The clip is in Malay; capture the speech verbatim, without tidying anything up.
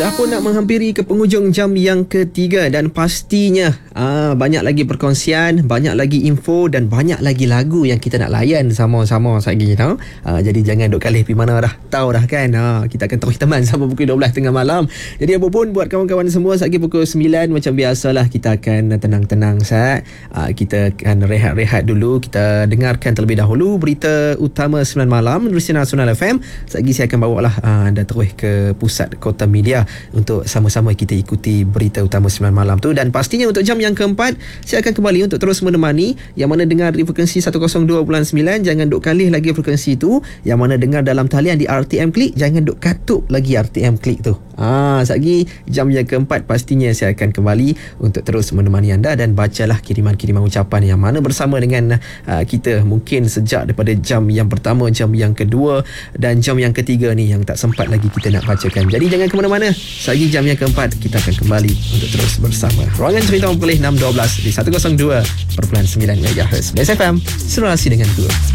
Dah pun nak menghampiri ke penghujung jam yang ketiga dan pastinya aa, banyak lagi perkongsian, banyak lagi info dan banyak lagi lagu yang kita nak layan sama-sama lagi tau. Aa, jadi jangan duk kalih pergi mana dah. Tahu dah kan. Aa, kita akan terus teman sampai pukul dua belas tengah malam. Jadi apa pun buat kawan-kawan semua, lagi pukul sembilan macam biasalah kita akan tenang-tenang sat. Aa, kita akan rehat-rehat dulu. Kita dengarkan terlebih dahulu berita utama sembilan malam Menerusi Nasional F M. Lagi saya akan bawa lah aa, anda terus ke pusat Kota Media untuk sama-sama kita ikuti berita utama sembilan malam tu. Dan pastinya untuk jam yang keempat saya akan kembali untuk terus menemani yang mana dengar di frekuensi seratus dua perpuluhan sembilan. Jangan duk kalih lagi frekuensi tu. Yang mana dengar dalam talian di R T M Klik, jangan duk katuk lagi R T M Klik tu. Ah, lagi jam yang keempat pastinya saya akan kembali untuk terus menemani anda dan bacalah kiriman-kiriman ucapan yang mana bersama dengan uh, kita mungkin sejak daripada jam yang pertama, jam yang kedua dan jam yang ketiga ni yang tak sempat lagi kita nak bacakan. Jadi jangan ke mana-mana. Lagi jam yang keempat kita akan kembali untuk terus bersama Ruangan Cerita Memperoleh enam dua belas di seratus dua perpuluhan sembilan MHz Best F M, serasi dengan guru.